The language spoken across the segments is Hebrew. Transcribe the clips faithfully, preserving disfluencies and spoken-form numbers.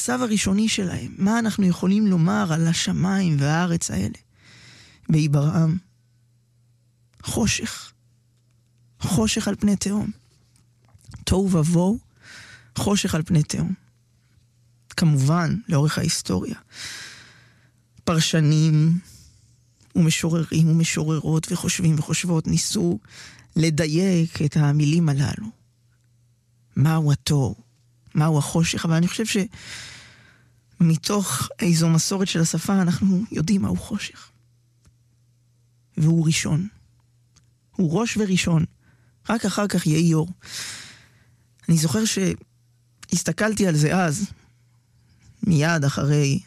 המצב הראשוני שלהם, מה אנחנו יכולים לומר על השמיים והארץ האלה. בעברם, חושך. חושך על פני תהום. תוהו ובוהו, חושך על פני תהום. כמובן, לאורך ההיסטוריה. פרשנים ומשוררים ומשוררות וחושבים וחושבות ניסו לדייק את המילים הללו. מהו התוהו? מהו החושך? אבל אני חושב שמתוך איזו מסורת של השפה אנחנו יודעים מהו חושך. והוא ראשון. הוא ראש וראשון. רק אחר כך יהיה אור. אני זוכר שהסתכלתי על זה אז, מיד אחרי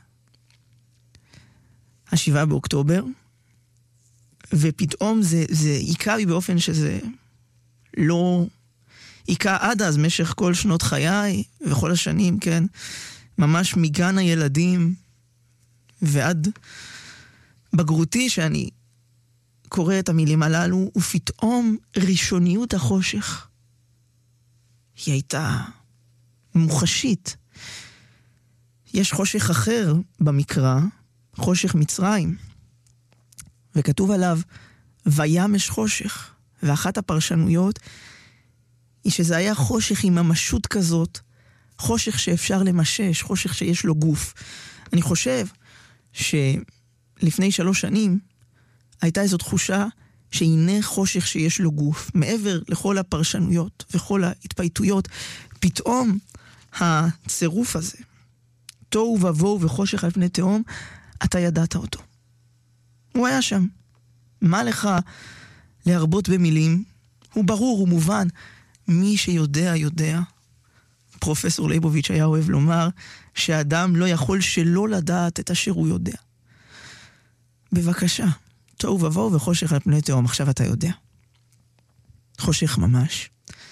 השבעה באוקטובר, ופתאום זה, זה עיקה בי באופן שזה לא עיקה עד אז, משך כל שנות חיי וכל השנים, כן, ממש מגן הילדים ועד בגרותי שאני קורא את המילים הללו, ופתאום ראשוניות החושך היא הייתה מוחשית. יש חושך אחר במקרא, חושך מצרים, וכתוב עליו וימש חושך, ואחת הפרשנויות היא שזה היה חושך עם ממשות כזאת, חושך שאפשר למשש, חושך שיש לו גוף. אני חושב שלפני שלוש שנים הייתה איזו תחושה שהנה חושך שיש לו גוף, מעבר לכל הפרשנויות וכל ההתפייטויות, פתאום הצירוף הזה, תוהו ובוהו וחושך על פני תהום, אתה ידעת אותו. הוא היה שם. מה לך להרבות במילים? הוא ברור, הוא מובן. מי שיודע, יודע. פרופסור ליבוביץ' היה אוהב לומר שהאדם לא יכול שלא לדעת את אשר הוא יודע. בבקשה, תוהו ובוהו וחושך על פני תהום, עכשיו אתה יודע. חושך ממש.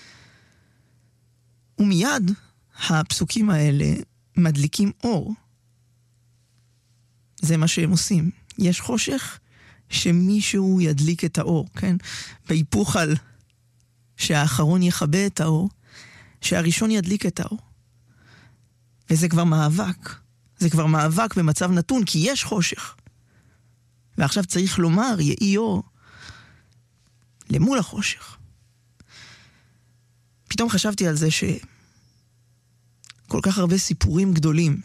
ומיד הפסוקים האלה מדליקים אור. זה מה שהם עושים. יש חושך שמישהו ידליק את האור, כן? בהיפוך על שהאחרון יכבה את האור, שהראשון ידליק את האור. וזה כבר מאבק. זה כבר מאבק במצב נתון, כי יש חושך. ועכשיו צריך לומר, יהי אור למול החושך. פתאום חשבתי על זה שכל כך הרבה סיפורים גדולים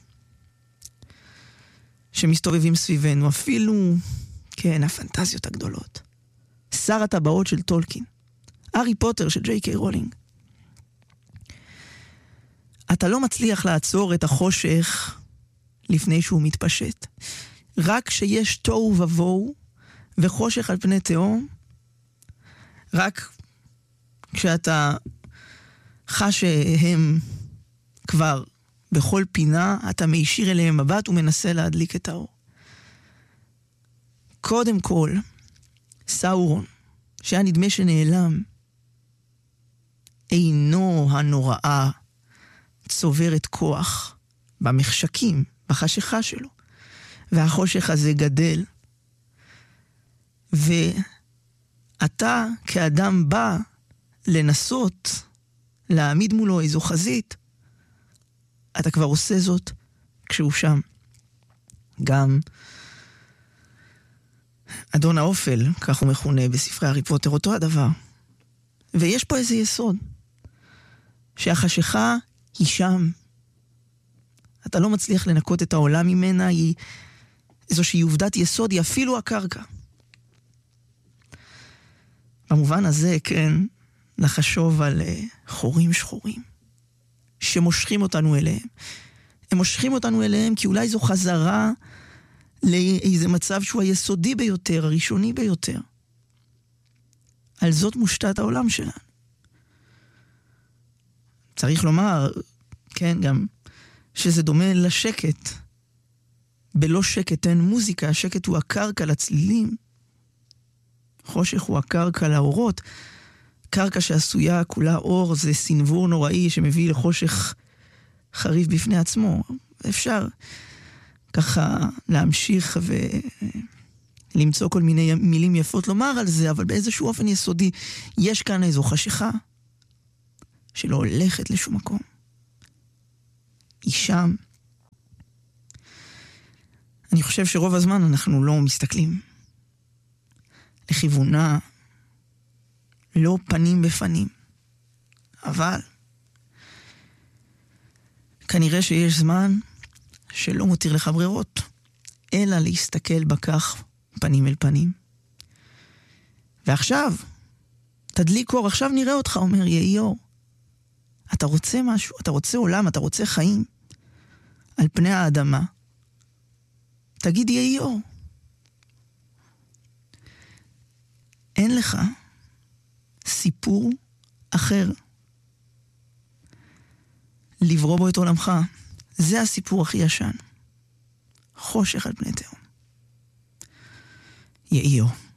שמסתובבים סביבנו, אפילו, כן, הפנטזיות הגדולות. שר הטבעות של טולקין, הארי פוטר של ג'יי קיי רולינג. אתה לא מצליח לעצור את החושך לפני שהוא מתפשט. רק שיש תוהו ובוהו וחושך על פני תהום, רק כשאתה חש שהם כבר בכל פינה, אתה מישיר אליהם מבט ומנסה להדליק את האור. קודם כל, סאורון, שהיה נדמה שנעלם, אינו הנוראה צוברת כוח במחשקים, בחשיכה שלו. והחושך הזה גדל. ואתה כאדם בא לנסות להעמיד מולו איזו חזית, אתה כבר עושה זאת כשהוא שם. גם אדון האופל, כך הוא מכונה בספרי הארי פוטר, אותו הדבר. ויש פה איזה יסוד, שהחשיכה היא שם. אתה לא מצליח לנקות את העולם ממנה, היא איזושהי עובדת יסוד, היא אפילו הקרקע. במובן הזה, כן, לחשוב על חורים שחורים, שמושכים אותנו אליהם. הם מושכים אותנו אליהם כי אולי זו חזרה לאיזה מצב שהוא היסודי ביותר, הראשוני ביותר. על זאת מושתת העולם שלנו. צריך לומר, כן, גם שזה דומה לשקט. בלא שקט אין מוזיקה, השקט הוא הקרקע לצלילים. חושך הוא הקרקע לאורות. קרקע שעשויה כולה אור זה סנבור נוראי שמביא לחושך חריף בפני עצמו. אפשר ככה להמשיך ולמצוא כל מיני מילים יפות לומר על זה, אבל באיזשהו אופן יסודי יש כאן איזו חשיכה שלא הולכת לשום מקום. היא שם, אני חושב שרוב הזמן אנחנו לא מסתכלים לכיוונה, לא פנים בפנים. אבל כנראה שיש זמן שלא מותיר לך ברירות, אלא להסתכל בכך פנים אל פנים. ועכשיו, תדליק אור, עכשיו נראה אותך, אומר, יהי אור. אתה רוצה משהו, אתה רוצה עולם, אתה רוצה חיים על פני האדמה. תגיד יהי אור. אין לך סיפור אחר לברוא בו את עולמך. זה הסיפור הכי ישן. חושך על פני תהום. יהי אור.